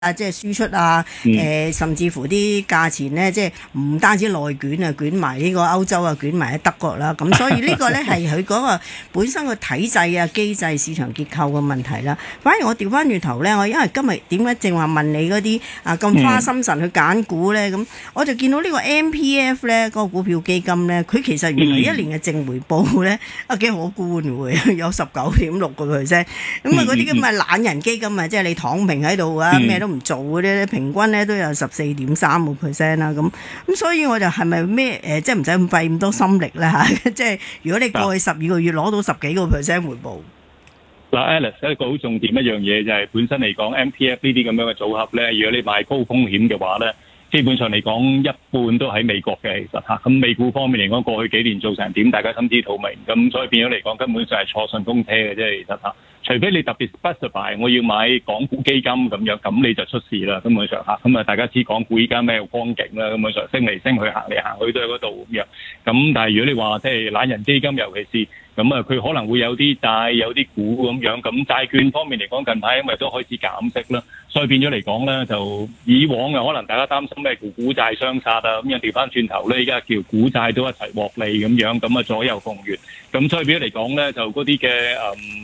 即係輸出啊，甚至乎啲價錢呢，即係唔單止內捲啊，捲埋呢個歐洲啊，捲埋喺德國啦。咁所以呢個呢，係佢嗰個本身個體制啊、機制、市場結構嘅問題啦。反而我調翻轉頭呢，我因為今日點解正話問你嗰啲咁花心神去揀股呢？咁我就見到呢個 MPF 呢，嗰個股票基金呢，佢其實原來一年嘅淨回報呢，幾可觀喎，有19.6%。咁啊嗰啲咁嘅懶人基金啊，即係你躺平喺度啊，咩都唔做嗰啲咧，平均咧都有14.3%啦。咁所以我就係咪即係唔使咁費咁多心力咧嚇？即係如果你過去12個月攞到10幾個%回報。 嗱 Alice 一個好重點一樣嘢就係本身嚟講 MPF 呢啲咁樣嘅組合咧，如果你買高風險嘅話咧，基本上嚟講一半都喺美國嘅，其實嚇。咁美股方面嚟講，過去幾年做成點，大家心知肚明。咁所以變咗嚟講，根本上係坐順風車嘅啫，其實嚇。除非你特別 specify 我要買港股基金咁樣，咁你就出事啦，根本上嚇。咁啊，大家知港股依家咩光景啦，根本上升嚟升去，行嚟行去都喺嗰度咁樣。咁但係如果你話即係懶人基金，尤其是咁啊，佢可能會有啲債、有啲股咁樣。咁債券方面嚟講，近排因為都開始減息啦，所以變咗嚟講咧，就以往啊，可能大家擔心咩股債雙殺啊，咁樣調翻轉頭咧，依家叫股債都一齊獲利咁樣，咁啊左右逢源。咁所以變咗嚟講咧，就嗰啲嘅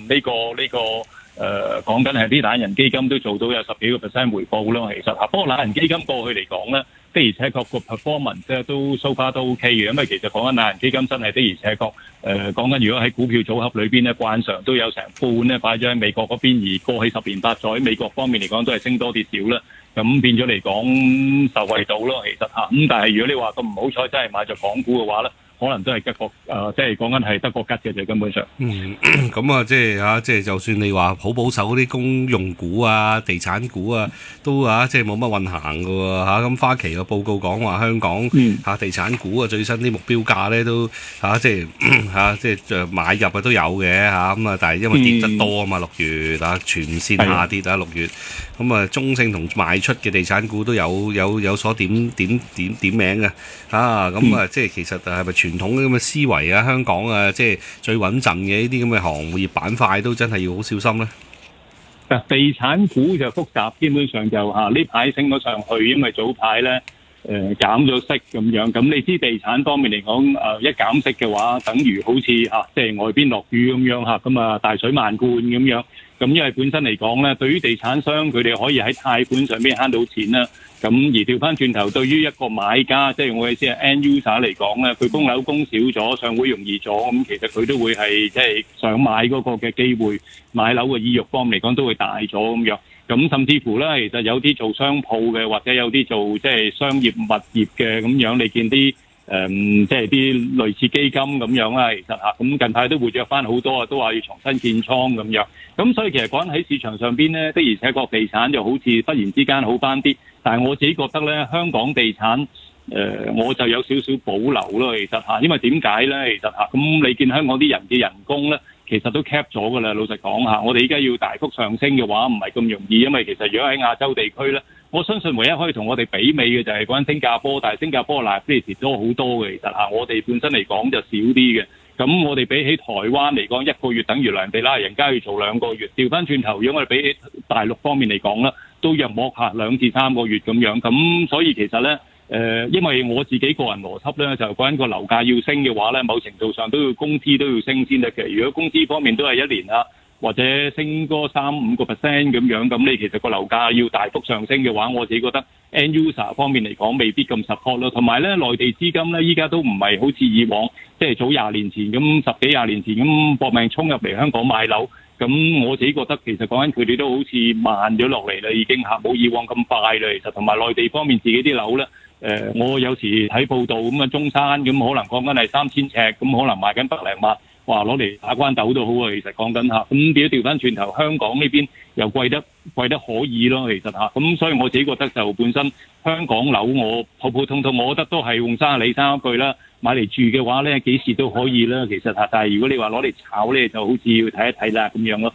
講緊係啲懶人基金都做到有10幾個%回報咯，其實嚇。不過懶人基金過去嚟講咧，的而且確個 performance 咧都 so far 都 OK 嘅，因為其實講緊懶人基金真係的而且確講緊如果喺股票組合裏邊咧，慣常都有成半咧擺咗喺美國嗰邊，而過去10年8載喺美國方面嚟講都係升多啲少啦。咁變咗嚟講受惠到咯，其實嚇。咁但係如果你話咁唔好彩真係買咗港股嘅話咧，可能都係德國即係講緊係德國吉嘅啫，根本上。 咁啊，即係就算你話好保守嗰啲公用股啊、地產股啊，都即係冇乜運行㗎喎嚇。咁花旗嘅報告講話香港地產股啊最新啲目標價咧都即係買入嘅都有嘅嚇。咁啊，但係因為跌得多啊嘛，6月全線下跌6月。咁啊，中性同賣出嘅地產股都有所點名嘅咁啊，即係其實係咪傳統咁嘅思維啊？香港啊，即係最穩陣嘅呢啲咁嘅行業板塊都真係要好小心咧。 地產股就複雜，基本上就呢排升咗上去，因為早排咧減咗息咁樣。咁你知地產方面嚟講，一減息嘅話，等於好似即係外邊落雨咁樣咁啊大水漫灌咁樣。咁因為本身嚟講咧，對於地產商佢哋可以喺貸款上邊慳到錢啦。咁而調翻轉頭，對於一個買家，即係我意思係 end user 嚟講咧，佢供樓供少咗，上會容易咗，咁其實佢都會係即係想買嗰個嘅機會，買樓嘅意欲方面嚟講都會大咗咁樣。咁甚至乎咧，其實有啲做商鋪嘅，或者有啲做即係商業物業嘅咁樣，你見啲即係啲類似基金咁樣啦，其實咁近排都活躍翻好多啊，都話要重新建倉咁樣。咁所以其實講喺市場上邊咧，的而且確地產就好似忽然之間好翻啲。但係我自己覺得咧，香港地產我就有少少保留咯，其實因為點解咧？其實咁你見香港啲人嘅人工咧，其實都 cap 咗㗎啦。老實講我哋依家要大幅上升嘅話，唔係咁容易，因為其實如果喺亞洲地區咧，我相信唯一可以同我哋媲美嘅就係講緊新加坡，但係新加坡 liability 多好多嘅，其實我哋本身嚟講就少啲嘅。咁我哋比起台灣嚟講，1個月等於兩地啦，人家要做2個月。調翻轉頭，如果我哋比起大陸方面嚟講啦，都約莫2至3個月咁樣。咁所以其實咧，因為我自己個人邏輯咧，就講緊個樓價要升嘅話咧，某程度上都要工資都要升先得嘅。如果工資方面都係1年或者升多3-5個%咁樣，咁你其實個樓價要大幅上升嘅話，我自己覺得 end user 方面嚟講未必咁 support 咯。同埋咧，內地資金咧依家都唔係好似以往即係早20年前咁10幾20年前咁搏命衝入嚟香港買樓。咁我自己覺得其實講緊佢哋都好似慢咗落嚟啦，已經冇以往咁快啦。其實同埋內地方面自己啲樓咧，我有時睇報道咁啊，中山咁可能講緊係3000尺，咁可能賣緊100零萬。話攞嚟打關鬥都好啊，其實講緊咁變咗調翻轉頭，香港呢邊又貴得可以咯，其實咁所以我自己覺得就本身香港樓我普普通通，我覺得都係用生一句啦，買嚟住嘅話咧幾時都可以啦，其實但係如果你話攞嚟炒咧，就好似要睇一睇啦咁樣咯。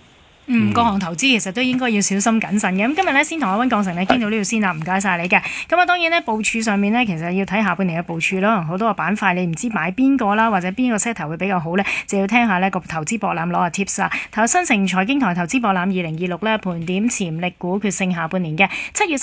各項投資其實都應該要小心謹慎嘅。咁今日咧先同阿溫鋼城咧傾到呢度先啦，唔該晒你嘅。咁啊當然咧部署上面咧，其實要睇下半年嘅部署啦，好多個板塊你唔知買邊個啦，或者邊個 set 頭會比較好咧，就要聽下呢個投資博覽攞下 tips 啊。頭新城財經台投資博覽2026咧盤點潛力股決勝下半年嘅7月